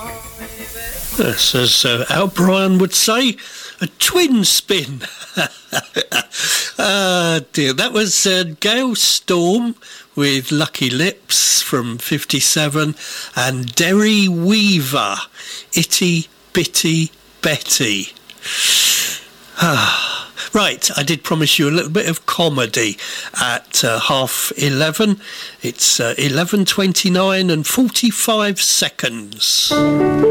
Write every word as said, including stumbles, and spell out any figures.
Yes, as uh, Al Bryan would say, a twin spin. Ah, dear. That was uh, Gail Storm with Lucky Lips from fifty-seven, and Derry Weaver, Itty Bitty Betty. Ah. Right, I did promise you a little bit of comedy at uh, half eleven. It's uh, eleven twenty-nine and forty-five seconds.